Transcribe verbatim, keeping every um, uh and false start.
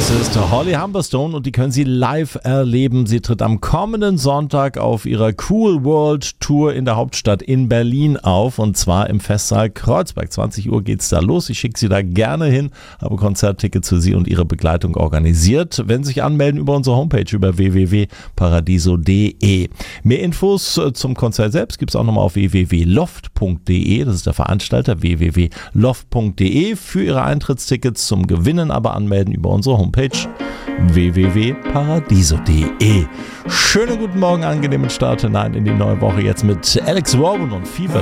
Das ist Holly Humberstone und die können Sie live erleben. Sie tritt am kommenden Sonntag auf ihrer Cool World Tour in der Hauptstadt in Berlin auf und zwar im Festsaal Kreuzberg. zwanzig Uhr geht's da los. Ich schicke Sie da gerne hin, habe Konzerttickets für Sie und Ihre Begleitung organisiert. Wenn Sie sich anmelden über unsere Homepage über w w w punkt paradiso punkt d e. Mehr Infos zum Konzert selbst gibt es auch nochmal auf w w w punkt loft punkt d e. Das ist der Veranstalter w w w punkt loft punkt d e. Für Ihre Eintrittstickets zum Gewinnen aber anmelden über unsere Homepage w w w punkt paradiso punkt d e. Schönen guten Morgen, angenehmen Start hinein in die neue Woche jetzt mit Alex Warburton und Fever.